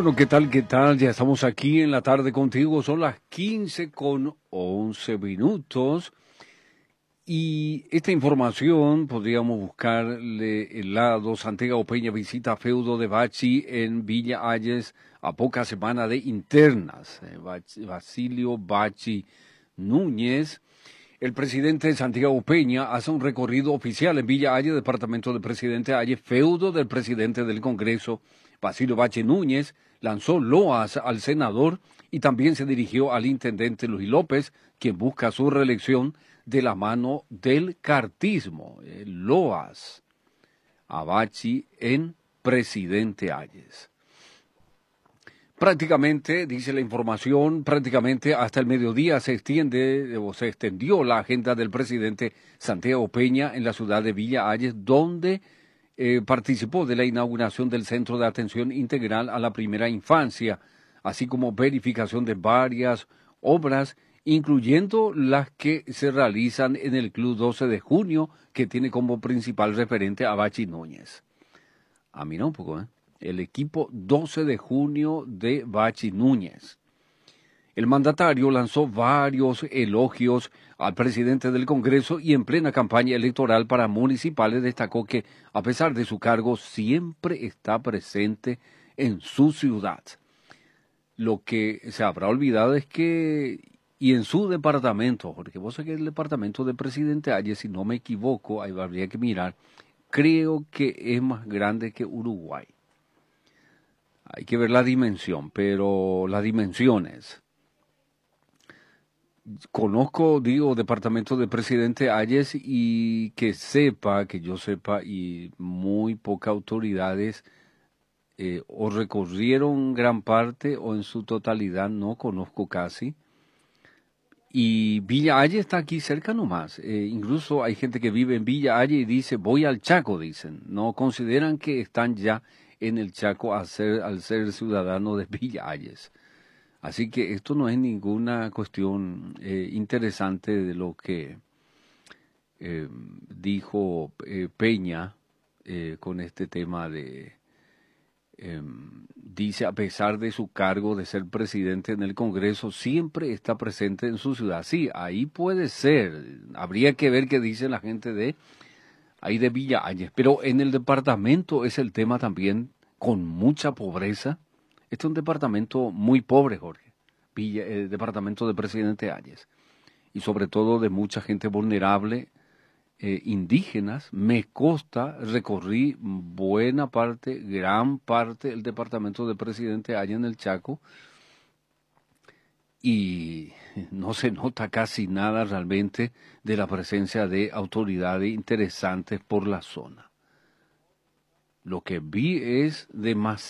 Bueno, ¿qué tal? ¿Qué tal? Ya estamos aquí en la tarde contigo. Son las 15:11. Y esta información podríamos buscarle el lado. Santiago Peña visita feudo de Bachi en Villa Ayes a poca semana de internas. Basilio Bachi Núñez. El presidente Santiago Peña hace un recorrido oficial en Villa Ayes, departamento del presidente Ayes, feudo del presidente del Congreso, Basilio Bachi Núñez. Lanzó loas al senador y también se dirigió al intendente Luis López, quien busca su reelección de la mano del cartismo. Loas a Bachi en presidente Ayes. Prácticamente, dice la información, prácticamente hasta el mediodía se extendió la agenda del presidente Santiago Peña en la ciudad de Villa Ayes, donde participó de la inauguración del Centro de Atención Integral a la Primera Infancia, así como verificación de varias obras, incluyendo las que se realizan en el Club 12 de Junio, que tiene como principal referente a Bachi Núñez. A mí no un poco, el equipo 12 de junio de Bachi Núñez. El mandatario lanzó varios elogios al presidente del Congreso y en plena campaña electoral para municipales destacó que, a pesar de su cargo, siempre está presente en su ciudad. Lo que se habrá olvidado es que, y en su departamento, porque vos sabés que el departamento del presidente Ayes, si no me equivoco, ahí habría que mirar, creo que es más grande que Uruguay. Hay que ver la dimensión, pero las dimensiones. Conozco, departamento de presidente Ayes y que yo sepa, y muy pocas autoridades o recorrieron gran parte o en su totalidad, no conozco casi. Y Villa Ayes está aquí cerca nomás. Incluso hay gente que vive en Villa Ayes y dice, voy al Chaco, dicen. No consideran que están ya en el Chaco al ser ciudadano de Villa Ayes. Así que esto no es ninguna cuestión interesante de lo que dijo Peña con este tema de... dice, a pesar de su cargo de ser presidente en el Congreso, siempre está presente en su ciudad. Sí, ahí puede ser. Habría que ver qué dice la gente de ahí de Villa Ayes. Pero en el departamento es el tema también con mucha pobreza. Este es un departamento muy pobre, Jorge. El departamento de presidente Ayes. Y sobre todo de mucha gente vulnerable, indígenas. Me consta, recorrí buena parte, gran parte del departamento de presidente Ayes en el Chaco y no se nota casi nada realmente de la presencia de autoridades interesantes por la zona. Lo que vi es demasiado